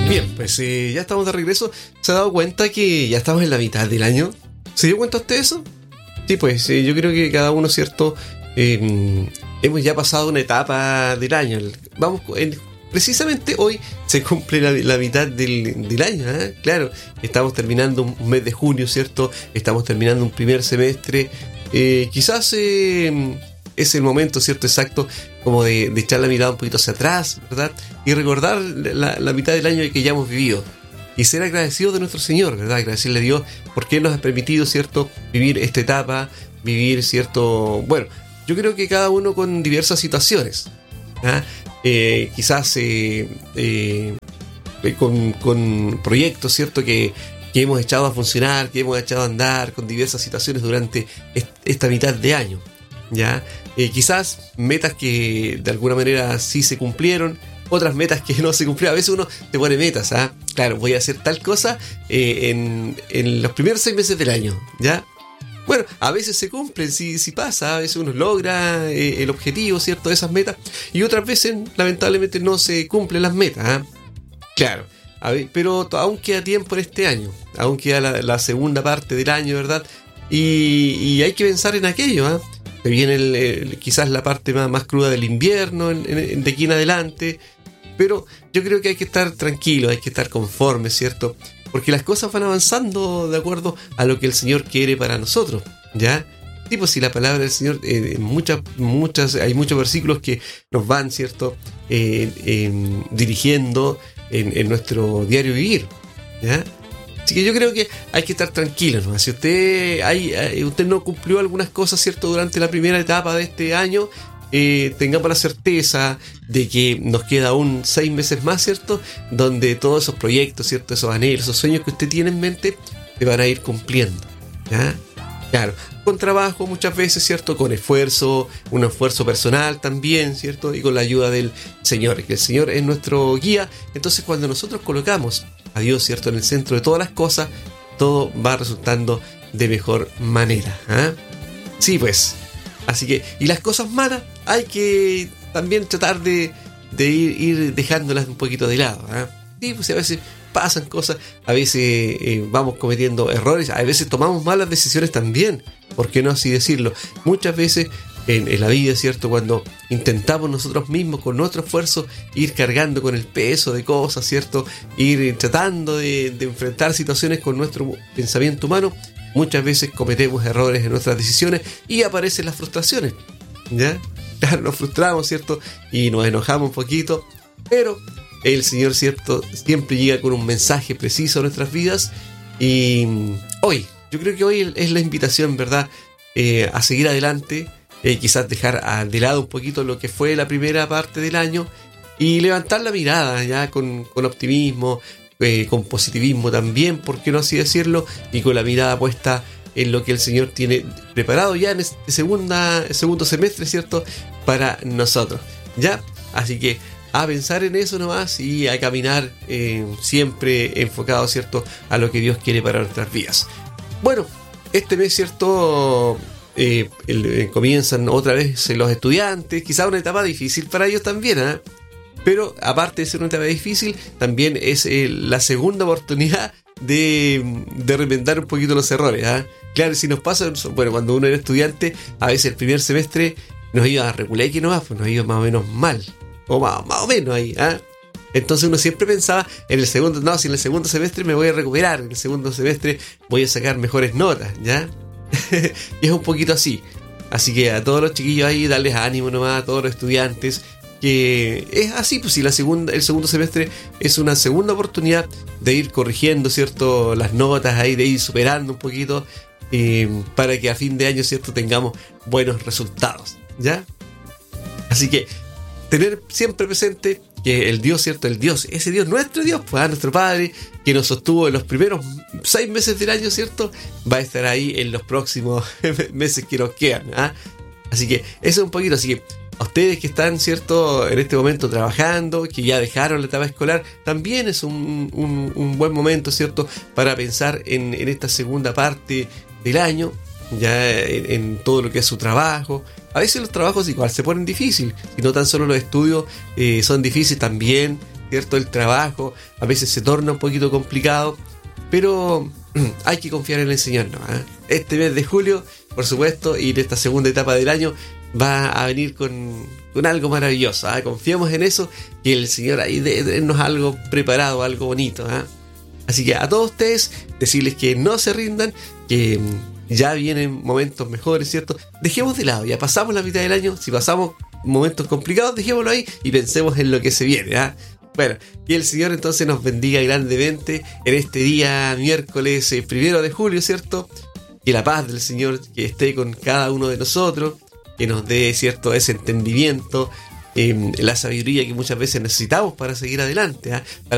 Bien, pues ya estamos de regreso. ¿Se ha dado cuenta que ya estamos en la mitad del año? ¿Se dio cuenta usted de eso? Sí, pues yo creo que cada uno, ¿cierto? Hemos ya pasado una etapa del año. Precisamente hoy se cumple la mitad del año, ¿eh? Claro, estamos terminando un mes de junio, ¿cierto? Estamos terminando un primer semestre. Quizás es el momento, ¿cierto? Exacto, como de echar la mirada un poquito hacia atrás, ¿verdad? Y recordar la mitad del año que ya hemos vivido. Y ser agradecidos de nuestro Señor, ¿verdad? Agradecerle a Dios porque Él nos ha permitido, ¿cierto? Vivir esta etapa, vivir, ¿cierto? Bueno, yo creo que cada uno con diversas situaciones, ¿ah? Quizás con proyectos, ¿cierto? Que hemos echado a funcionar, que hemos echado a andar con diversas situaciones durante esta mitad de año, ¿ya? Quizás metas que de alguna manera sí se cumplieron, otras metas que no se cumplieron. A veces uno te pone metas, ¿ah? Claro, voy a hacer tal cosa en los primeros 6 meses del año, ¿ya? Bueno, a veces se cumplen, si pasa, a veces uno logra el objetivo, ¿cierto?, de esas metas, y otras veces lamentablemente no se cumplen las metas, ¿ah? Claro, pero aún queda tiempo en este año, aún queda la segunda parte del año, ¿verdad? Y hay que pensar en aquello, ¿ah? Se viene quizás la parte más cruda del invierno de aquí en adelante, pero yo creo que hay que estar tranquilo, hay que estar conforme, ¿cierto? Porque las cosas van avanzando de acuerdo a lo que el Señor quiere para nosotros, ¿ya? Sí, pues si la palabra del Señor, hay muchos versículos que nos van, ¿cierto? Dirigiendo en nuestro diario vivir, ¿ya? Así que yo creo que hay que estar tranquilos, ¿no? Si usted no cumplió algunas cosas, ¿cierto?, durante la primera etapa de este año, tengamos la certeza de que nos queda aún 6 meses más, ¿cierto?, donde todos esos proyectos, ¿cierto?, esos anhelos, esos sueños que usted tiene en mente se van a ir cumpliendo, ¿ya? Claro, con trabajo muchas veces, ¿cierto?, con esfuerzo, un esfuerzo personal también, ¿cierto?, y con la ayuda del Señor, que el Señor es nuestro guía. Entonces cuando nosotros colocamos a Dios, ¿cierto?, en el centro de todas las cosas, todo va resultando de mejor manera, ¿eh? Sí, pues. Así que, y las cosas malas hay que también tratar de ir dejándolas un poquito de lado, ¿eh? Sí, pues a veces pasan cosas, a veces vamos cometiendo errores, a veces tomamos malas decisiones también, ¿por qué no así decirlo? Muchas veces en la vida, ¿cierto?, cuando intentamos nosotros mismos con nuestro esfuerzo ir cargando con el peso de cosas, ¿cierto?, ir tratando de enfrentar situaciones con nuestro pensamiento humano, muchas veces cometemos errores en nuestras decisiones y aparecen las frustraciones, ¿ya? Claro, nos frustramos, ¿cierto?, y nos enojamos un poquito, pero el Señor, ¿cierto?, siempre llega con un mensaje preciso a nuestras vidas. Y yo creo que hoy es la invitación, ¿verdad?, a seguir adelante, quizás dejar de lado un poquito lo que fue la primera parte del año y levantar la mirada ya con optimismo, con positivismo también, por qué no así decirlo, y con la mirada puesta en lo que el Señor tiene preparado ya en este segundo semestre, ¿cierto?, para nosotros, ¿ya? Así que a pensar en eso nomás y a caminar siempre enfocado, ¿cierto?, a lo que Dios quiere para nuestras vidas. Bueno, este mes, ¿cierto?, comienzan otra vez los estudiantes, quizá una etapa difícil para ellos también, ¿eh? Pero aparte de ser una etapa difícil, también es la segunda oportunidad de remendar un poquito los errores, ¿eh? Claro, si nos pasa, bueno, cuando uno era estudiante, a veces el primer semestre nos iba a regular que nomás, pues nos iba más o menos mal, o más o menos ahí, ¿eh? Entonces uno siempre pensaba si en el segundo semestre me voy a recuperar, en el segundo semestre voy a sacar mejores notas, ¿ya? Y es un poquito así. Así que a todos los chiquillos ahí, darles ánimo nomás, a todos los estudiantes, que es así, pues si el segundo semestre es una segunda oportunidad de ir corrigiendo, ¿cierto?, las notas ahí, de ir superando un poquito, para que a fin de año, ¿cierto?, tengamos buenos resultados, ¿ya? Así que tener siempre presente que el Dios, ¿cierto?, ese Dios, nuestro Dios, pues, nuestro Padre, que nos sostuvo en los primeros 6 meses del año, ¿cierto?, va a estar ahí en los próximos meses que nos quedan, ¿ah? Así que eso es un poquito. Así que a ustedes que están, ¿cierto?, en este momento trabajando, que ya dejaron la etapa escolar, también es un buen momento, ¿cierto?, para pensar en esta segunda parte del año, ya en todo lo que es su trabajo. A veces los trabajos igual se ponen difíciles, y no tan solo los estudios son difíciles, también ¿cierto? El trabajo a veces se torna un poquito complicado, pero hay que confiar en el Señor, ¿no? Este mes de julio, por supuesto, y en esta segunda etapa del año va a venir con algo maravilloso. Confiemos en eso, que el Señor ahí debe tenernos algo preparado, algo bonito. Así que a todos ustedes, decirles que no se rindan, que ya vienen momentos mejores, ¿cierto? Dejemos de lado, ya pasamos la mitad del año, si pasamos momentos complicados, dejémoslo ahí y pensemos en lo que se viene. Bueno, y el Señor entonces nos bendiga grandemente en este día miércoles 1 de julio, ¿cierto? Que la paz del Señor que esté con cada uno de nosotros, que nos dé, ¿cierto?, ese entendimiento, la sabiduría que muchas veces necesitamos para seguir adelante, para